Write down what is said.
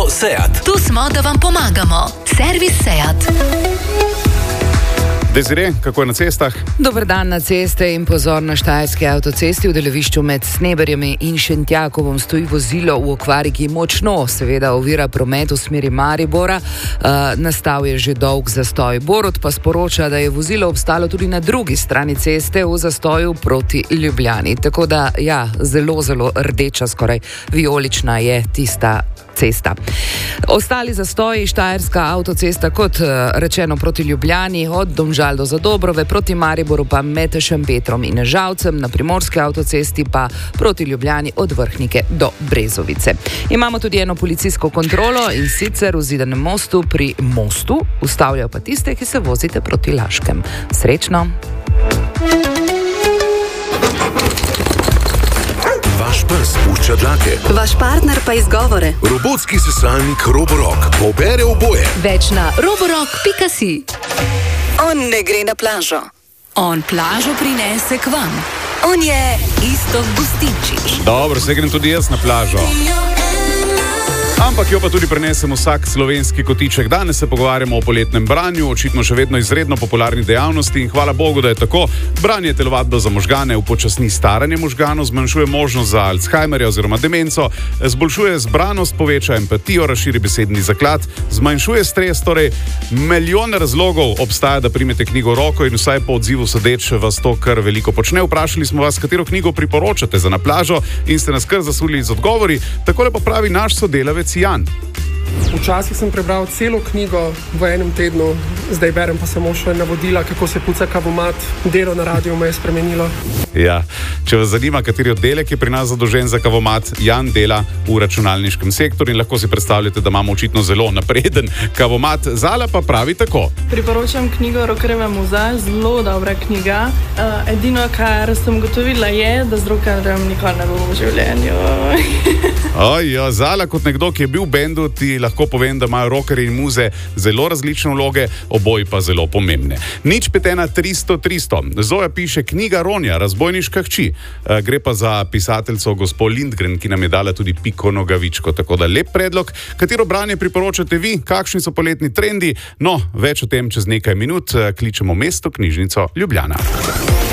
Avto SEAT. Tu smo, da vam pomagamo. Servis SEAT. Desire, kako je na cestah? Dober dan na ceste in pozor na štajerski avtocesti. V delovišču med Sneberjem in Šentjakovom stoji vozilo v okvari, ki močno seveda ovira promet v smeri Maribora. Nastal je že dolg zastoj. Borut pa sporoča, da je vozilo obstalo tudi na drugi strani ceste v zastoju proti Ljubljani. Tako da, ja, zelo, zelo rdeča, skoraj vijolična je tista cesta. Ostali zastoji, štajerska avtocesta, kot rečeno, proti Ljubljani, od Domžal do Zadobrove, proti Mariboru pa med Šempetrom in Žalcem, na primorski avtocesti pa proti Ljubljani od Vrhnike do Brezovice. Imamo tudi eno policijsko kontrolo, in sicer v Zidanem mostu pri mostu. Ustavljajo pa tiste, ki se vozite proti Laškem. Srečno! Vaš pes pušča dlake. Vaš partner pa izgovore. Robotski sesalnik Roborock pobere oboje. Več na roborock.si. On ne gre na plažo. On plažo prinese k vam. On je Iztok Gustinčič. Dobro, se grem tudi jaz na plažo. Ampak jo pa tudi prenesem vsak slovenski kotiček. Danes se pogovarjamo o poletnem branju, očitno še vedno izredno popularni dejavnosti, in hvala Bogu, da je tako. Branje je telovadba za možgane, upočasni staranje možganov, zmanjšuje možnost za Alzheimerja oziroma demenco, zboljšuje zbranost, poveča empatijo, razširi besedni zaklad, zmanjšuje stres, torej milijon razlogov obstaja, da primete knjigo v roko, in vsaj po odzivu sodeč vas to kar veliko počne. Vprašali smo vas, katero knjigo priporočate za na plažo, in ste nas kar zasuli z odgovori. Takole pa pravi naš sodelavec Jan. Včasih sem prebral celo knjigo v enem tednu, zdaj berem pa samo še navodila, kako se puca kavomat. Delo na radiju me je spremenilo. Ja, če vas zanima, kateri oddelek je pri nas zadolžen za kavomat, Jan dela v računalniškem sektorju in lahko si predstavljate, da imamo očitno zelo napreden kavomat. Zala pa pravi tako. Priporočam knjigo Rockerjeva muza, zelo dobra knjiga. Edino, kar sem gotovila, je, da z rockerjem nikoli ne bom v življenju. Ojjo, Zala, kot nekdo, ki je bil v bendu, ti lahko povem, da imajo rockerji in muze zelo različne vloge, oboji pa zelo pomembne. 051-300-300. Zoja piše: knjiga Ronja, Razbojniška hči. Gre pa za pisateljco gospo Lindgren, ki nam je dala tudi Piko Nogavičko. Tako da lep predlog. Katero branje priporočate vi? Kakšni so poletni trendi? No, več o tem čez nekaj minut. Kličemo Mestno knjižnico Ljubljana.